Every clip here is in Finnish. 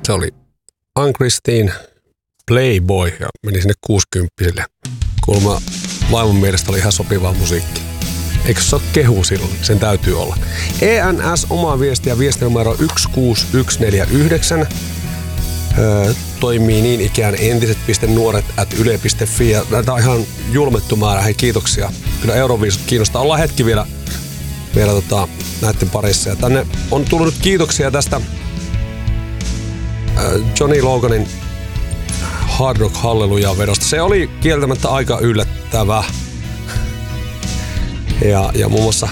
Se oli Ann-Christine Playboy ja meni sinne 60-sille. Kuulemma vaimon mielestä oli ihan sopivaa musiikkia. Eikö se ole kehu silloin? Sen täytyy olla. ENS omaa viestiä viestinumero 16149. Toimii niin ikään entiset.nuoret@yle.fi. Tämä on ihan julmettu määrä. Hei, kiitoksia. Kyllä Euroviisut kiinnostaa. Ollaan hetki vielä näiden parissa. Ja tänne on tullut nyt kiitoksia tästä Johnny Loganin Hard Rock Hallelujah-vedosta. Se oli kieltämättä aika yllättävä. Ja muun muassa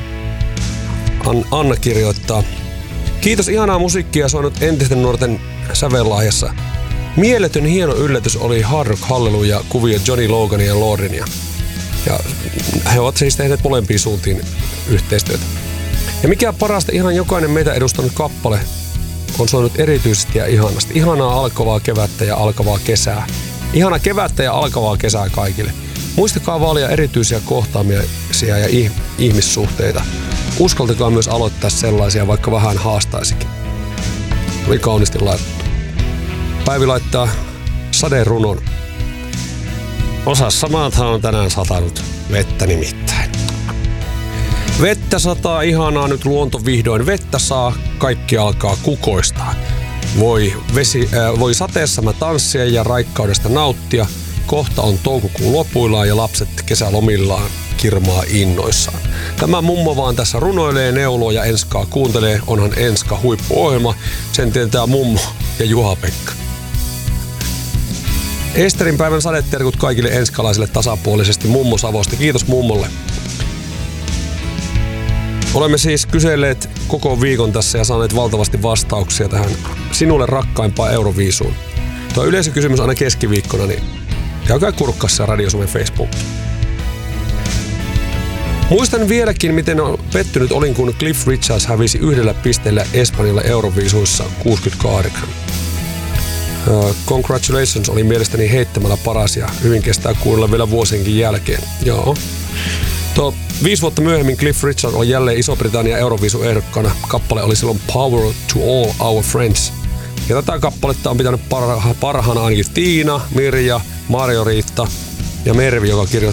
Anna kirjoittaa: kiitos, ihanaa musiikkia soinut entisten nuorten sävellahjassa. Mieletön hieno yllätys oli Hard Rock Hallelujah -kuvia Johnny Loganin ja Lordinia. Ja he ovat siis tehneet molempiin suuntiin yhteistyötä. Ja mikä parasta, ihan jokainen meitä edustanut kappale on soinut erityisesti ja ihanasti. Ihanaa alkavaa kevättä ja alkavaa kesää. Ihana kevättä ja alkavaa kesää kaikille. Muistakaa vaalia erityisiä kohtaamisia ja ihmissuhteita. Uskaltakaa myös aloittaa sellaisia, vaikka vähän haastaisikin. Oli kauniisti laitettu. Päivi laittaa saderunon. Osassa maathan on tänään satanut vettä nimittäin. Vettä sataa, ihanaa, nyt luonto vihdoin vettä saa, kaikki alkaa kukoistaa. Voi sateessa mä tanssia ja raikkaudesta nauttia. Kohta on toukokuun lopuillaan ja lapset kesälomillaan kirmaa innoissaan. Tämä mummo vaan tässä runoilee, neuloo ja Enskaa kuuntelee. Onhan Enska huippuohjelma. Sen tietää mummo ja Juha-Pekka. Esterin päivän sadeterkut kaikille enskalaisille tasapuolisesti mummo Savosta. Kiitos mummolle. Olemme siis kyselleet koko viikon tässä ja saaneet valtavasti vastauksia tähän sinulle rakkaimpaan Euroviisuun. Tuo yleisökysymys aina keskiviikkona, niin käykää kurkkassa Radio Suomen Facebook. Muistan vieläkin, miten pettynyt olin, kun Cliff Richards hävisi 1 pisteellä Espanjalle Euroviisuissa 68. Congratulations oli mielestäni heittämällä paras ja hyvin kestää kuunnella vielä vuosienkin jälkeen. Joo. 5 vuotta myöhemmin Cliff Richard oli jälleen Iso-Britannia Euroviisu-ehdokkaana. Kappale oli silloin Power to All Our Friends. Ja tätä kappaletta on pitänyt parhaana ainakin Tiina, Mirja, Marjo-Riitta ja Mervi, joka kirjoitti